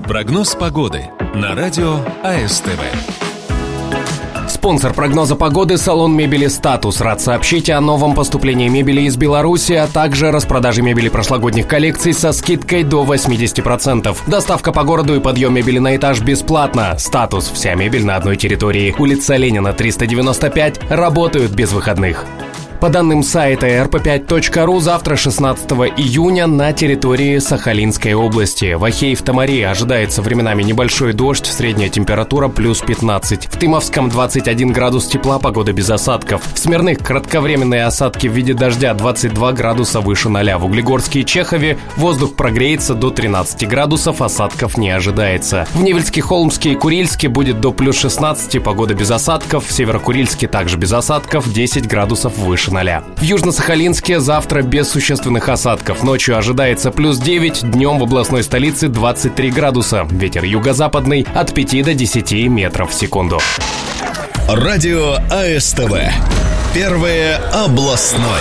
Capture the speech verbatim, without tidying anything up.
Прогноз погоды на радио АСТВ. Спонсор прогноза погоды — салон мебели «Статус». Рад сообщить о новом поступлении мебели из Беларуси, а также распродаже мебели прошлогодних коллекций со скидкой до восемьдесят процентов. Доставка по городу и подъем мебели на этаж бесплатно. «Статус» — вся мебель на одной территории. Улица Ленина, триста девяносто пять. Работают без выходных. По данным сайта эр пэ пять точка ру, завтра, шестнадцатого июня, на территории Сахалинской области. В Ахей-в-Тамаре ожидается временами небольшой дождь, средняя температура плюс пятнадцать. В Тымовском двадцать один градус тепла, погода без осадков. В Смирных кратковременные осадки в виде дождя, двадцать два градуса выше ноля. В Углегорске и Чехове воздух прогреется до тринадцати градусов, осадков не ожидается. В Невельске, Холмске и Курильске будет до плюс шестнадцати, погода без осадков. В Северокурильске также без осадков, десять градусов выше ноля. В Южно-Сахалинске завтра без существенных осадков. Ночью ожидается плюс девять, днем в областной столице двадцать три градуса. Ветер юго-западный от пяти до десяти метров в секунду. Радио АСТВ. Первое областное.